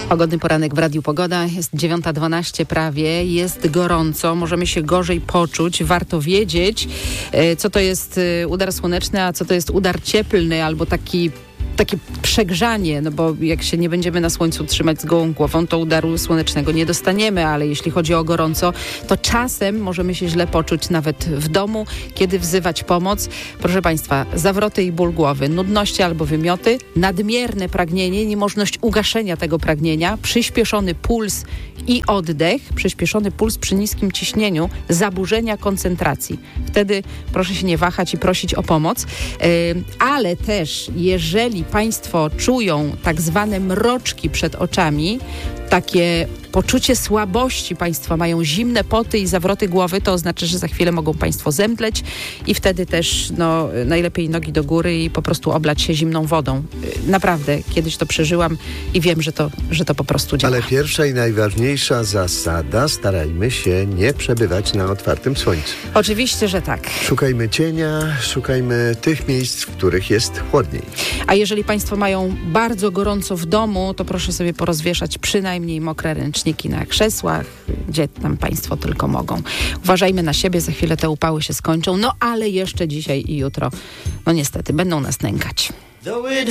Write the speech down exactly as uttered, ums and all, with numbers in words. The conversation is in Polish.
Pogodny poranek w Radiu Pogoda. Jest dziewiąta dwanaście prawie. Jest gorąco. Możemy się gorzej poczuć. Warto wiedzieć, co to jest udar słoneczny, a co to jest udar cieplny albo taki takie przegrzanie, no bo jak się nie będziemy na słońcu trzymać z gołą głową, to udaru słonecznego nie dostaniemy, ale jeśli chodzi o gorąco, to czasem możemy się źle poczuć nawet w domu, kiedy wzywać pomoc. Proszę Państwa, zawroty i ból głowy, nudności albo wymioty, nadmierne pragnienie, niemożność ugaszenia tego pragnienia, przyspieszony puls i oddech, przyspieszony puls przy niskim ciśnieniu, zaburzenia koncentracji. Wtedy proszę się nie wahać i prosić o pomoc, yy, ale też jeżeli Państwo czują tak zwane mroczki przed oczami, takie poczucie słabości, Państwo mają zimne poty i zawroty głowy, to oznacza, że za chwilę mogą Państwo zemdleć i wtedy też no, najlepiej nogi do góry i po prostu oblać się zimną wodą. Naprawdę, kiedyś to przeżyłam i wiem, że to, że to po prostu działa. Ale pierwsza i najważniejsza zasada, starajmy się nie przebywać na otwartym słońcu. Oczywiście, że tak. Szukajmy cienia, szukajmy tych miejsc, w których jest chłodniej. A jeżeli Państwo mają bardzo gorąco w domu, to proszę sobie porozwieszać przynajmniej mokre ręczniki na krzesłach, gdzie tam Państwo tylko mogą. Uważajmy na siebie, za chwilę te upały się skończą, no ale jeszcze dzisiaj i jutro, no niestety, będą nas nękać.